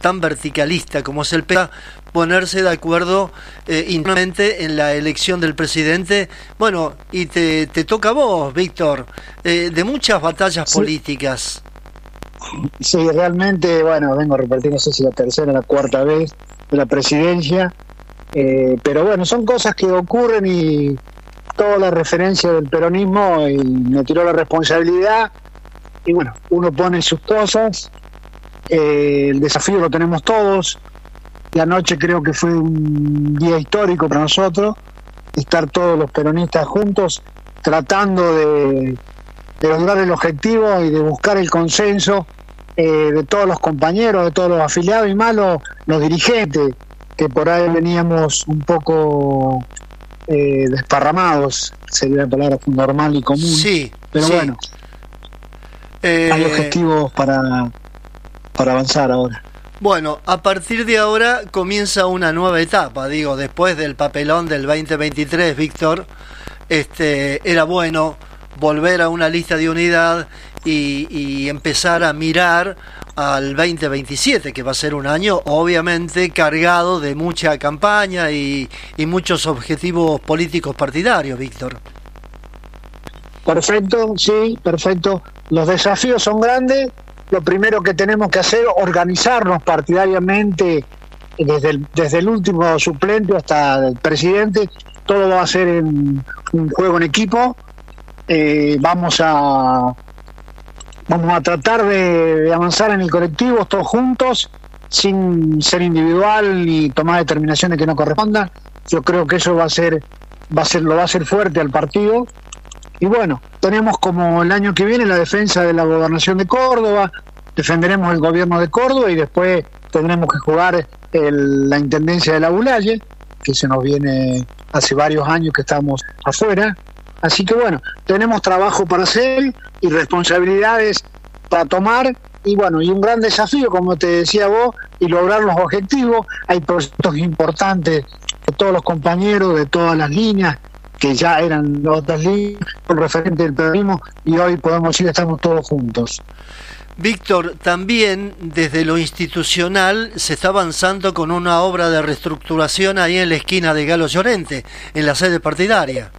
tan verticalista como es el PEA, ponerse de acuerdo internamente en la elección del presidente. Bueno, y te toca a vos, Víctor, de muchas batallas políticas. Sí, realmente, bueno, vengo a repartir, no sé si la tercera o la cuarta vez de la presidencia, pero bueno, son cosas que ocurren y toda la referencia del peronismo y me tiró la responsabilidad y bueno, uno pone sus cosas, el desafío lo tenemos todos. La noche creo que fue un día histórico para nosotros, estar todos los peronistas juntos tratando de lograr el objetivo y de buscar el consenso de todos los compañeros, de todos los afiliados y más los dirigentes, que por ahí veníamos un poco desparramados, sería la palabra normal y común. Sí, pero sí. Bueno, hay objetivos para avanzar ahora. Bueno, a partir de ahora comienza una nueva etapa, digo, después del papelón del 2023, Víctor, era bueno volver a una lista de unidad y empezar a mirar al 2027, que va a ser un año obviamente cargado de mucha campaña y muchos objetivos políticos partidarios, Víctor. Perfecto, sí, perfecto. Los desafíos son grandes. Lo primero que tenemos que hacer es organizarnos partidariamente desde el último suplente hasta el presidente. Todo va a ser en un juego en equipo. Vamos a tratar de avanzar en el colectivo todos juntos, sin ser individual ni tomar determinaciones que no correspondan. Yo creo que eso lo va a hacer fuerte al partido. Y bueno, tenemos como el año que viene la defensa de la gobernación de Córdoba, defenderemos el gobierno de Córdoba y después tendremos que jugar la intendencia de la Bulaye, que se nos viene hace varios años que estamos afuera. Así que bueno, tenemos trabajo para hacer y responsabilidades para tomar y bueno, y un gran desafío, como te decía vos, y lograr los objetivos. Hay proyectos importantes de todos los compañeros, de todas las líneas, que ya eran otras líneas, con referente del peronismo, y hoy podemos decir que estamos todos juntos. Víctor, también desde lo institucional se está avanzando con una obra de reestructuración ahí en la esquina de Galo Llorente, en la sede partidaria.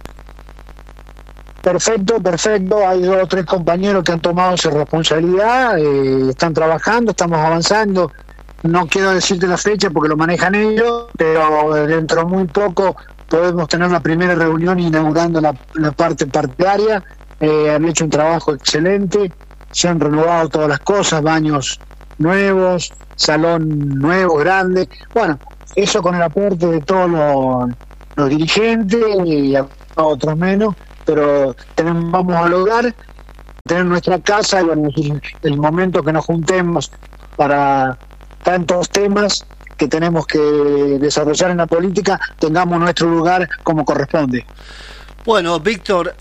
Perfecto. Hay 2 o 3 compañeros que han tomado esa responsabilidad, están trabajando, estamos avanzando. No quiero decirte la fecha porque lo manejan ellos, pero dentro de muy poco podemos tener la primera reunión inaugurando la parte partidaria. Han hecho un trabajo excelente, se han renovado todas las cosas, baños nuevos, salón nuevo, grande. Bueno, eso con el aporte de todos los dirigentes y a otros menos, pero vamos a lograr tener nuestra casa y bueno, el momento que nos juntemos para tantos temas que tenemos que desarrollar en la política, tengamos nuestro lugar como corresponde. Bueno, Víctor,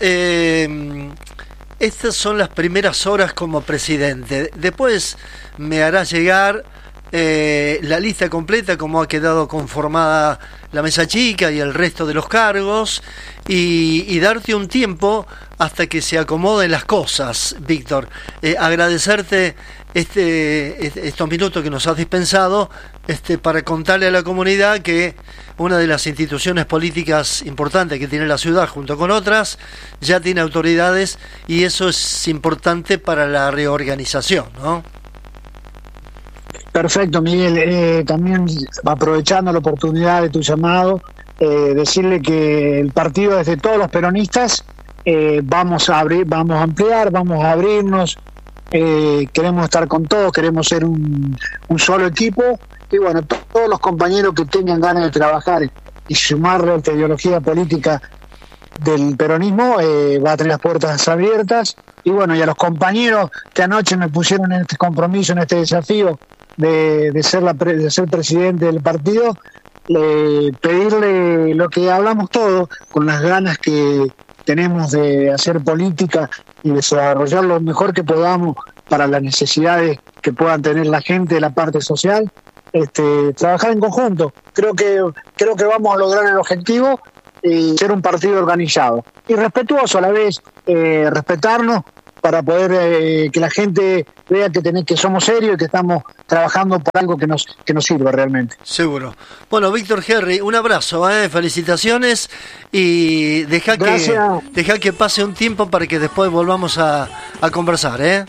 estas son las primeras horas como presidente. Después me hará llegar la lista completa, como ha quedado conformada la mesa chica y el resto de los cargos, y darte un tiempo hasta que se acomoden las cosas, Víctor. Agradecerte estos minutos que nos has dispensado para contarle a la comunidad que una de las instituciones políticas importantes que tiene la ciudad junto con otras ya tiene autoridades y eso es importante para la reorganización, ¿no? Perfecto, Miguel. También aprovechando la oportunidad de tu llamado, decirle que el partido desde todos los peronistas vamos a ampliar, vamos a abrirnos, queremos estar con todos, queremos ser un solo equipo y bueno, todos los compañeros que tengan ganas de trabajar y sumarle a esta ideología política del peronismo va a tener las puertas abiertas y bueno, y a los compañeros que anoche me pusieron en este compromiso, en este desafío de ser presidente del partido, pedirle lo que hablamos todos, con las ganas que tenemos de hacer política y desarrollar lo mejor que podamos para las necesidades que puedan tener la gente de la parte social, trabajar en conjunto. Creo que vamos a lograr el objetivo y ser un partido organizado y respetuoso a la vez, respetarnos para poder que la gente vea que somos serios y que estamos trabajando por algo que nos sirva realmente. Seguro. Bueno, Víctor Herri, un abrazo, felicitaciones y deja que pase un tiempo para que después volvamos a conversar,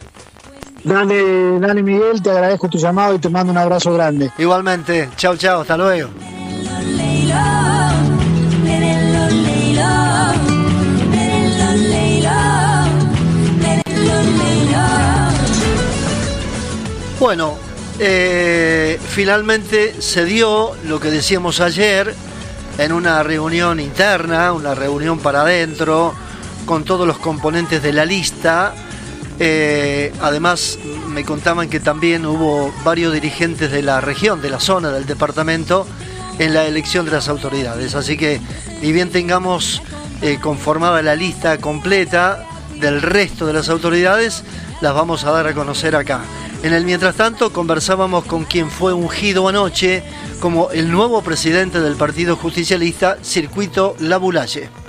Dale, Miguel, te agradezco tu llamado y te mando un abrazo grande. Igualmente, chao, hasta luego. Bueno, finalmente se dio lo que decíamos ayer en una reunión interna, una reunión para adentro, con todos los componentes de la lista. Además me contaban que también hubo varios dirigentes de la región, de la zona, del departamento, en la elección de las autoridades. Así que ni bien tengamos conformada la lista completa del resto de las autoridades, las vamos a dar a conocer acá. En el mientras tanto conversábamos con quien fue ungido anoche como el nuevo presidente del Partido Justicialista, Circuito La Bulaye.